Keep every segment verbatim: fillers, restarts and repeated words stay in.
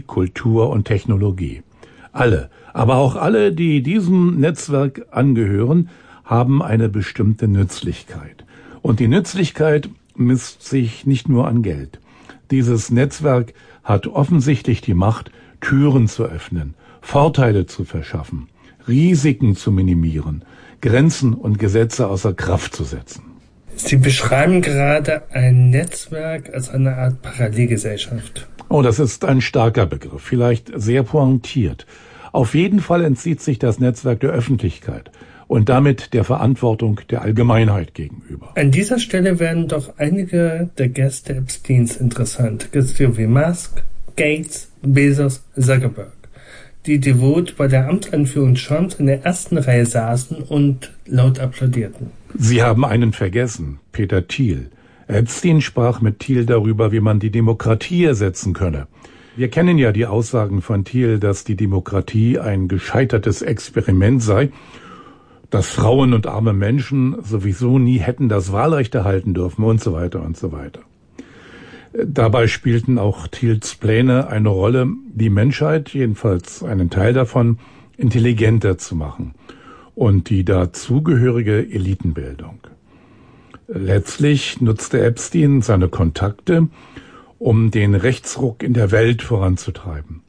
Kultur und Technologie. Alle, aber auch alle, die diesem Netzwerk angehören, haben eine bestimmte Nützlichkeit. Und die Nützlichkeit misst sich nicht nur an Geld. Dieses Netzwerk hat offensichtlich die Macht, Türen zu öffnen, Vorteile zu verschaffen, Risiken zu minimieren, Grenzen und Gesetze außer Kraft zu setzen. Sie beschreiben gerade ein Netzwerk als eine Art Parallelgesellschaft. Oh, das ist ein starker Begriff, vielleicht sehr pointiert. Auf jeden Fall entzieht sich das Netzwerk der Öffentlichkeit und damit der Verantwortung der Allgemeinheit gegenüber. An dieser Stelle werden doch einige der Gäste Epsteins interessant. Gäste wie Musk, Gates, Bezos, Zuckerberg, die devot bei der Amtsanführung Trumps in der ersten Reihe saßen und laut applaudierten. Sie haben einen vergessen, Peter Thiel. Epstein sprach mit Thiel darüber, wie man die Demokratie ersetzen könne. Wir kennen ja die Aussagen von Thiel, dass die Demokratie ein gescheitertes Experiment sei, dass Frauen und arme Menschen sowieso nie hätten das Wahlrecht erhalten dürfen und so weiter und so weiter. Dabei spielten auch Thiels Pläne eine Rolle, die Menschheit, jedenfalls einen Teil davon, intelligenter zu machen und die dazugehörige Elitenbildung. Letztlich nutzte Epstein seine Kontakte, um den Rechtsruck in der Welt voranzutreiben.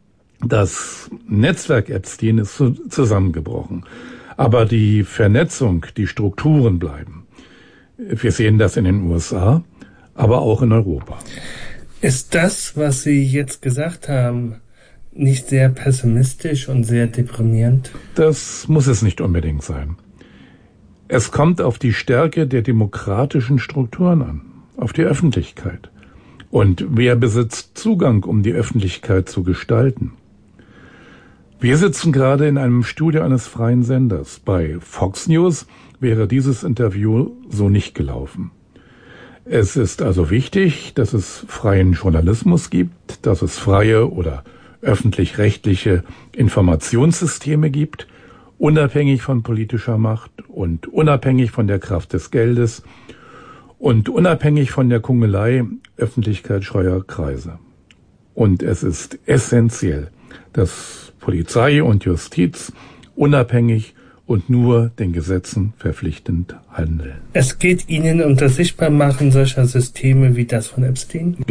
Das Netzwerk Epstein ist zusammengebrochen, aber die Vernetzung, die Strukturen bleiben. Wir sehen das in den U S A, aber auch in Europa. Ist das, was Sie jetzt gesagt haben, nicht sehr pessimistisch und sehr deprimierend? Das muss es nicht unbedingt sein. Es kommt auf die Stärke der demokratischen Strukturen an, auf die Öffentlichkeit. Und wer besitzt Zugang, um die Öffentlichkeit zu gestalten? Wir sitzen gerade in einem Studio eines freien Senders. Bei Fox News wäre dieses Interview so nicht gelaufen. Es ist also wichtig, dass es freien Journalismus gibt, dass es freie oder öffentlich-rechtliche Informationssysteme gibt, unabhängig von politischer Macht und unabhängig von der Kraft des Geldes und unabhängig von der Kungelei öffentlichkeitsscheuer Kreise. Und es ist essentiell, dass Polizei und Justiz unabhängig und nur den Gesetzen verpflichtend handeln. Es geht Ihnen um das Sichtbarmachen solcher Systeme wie das von Epstein?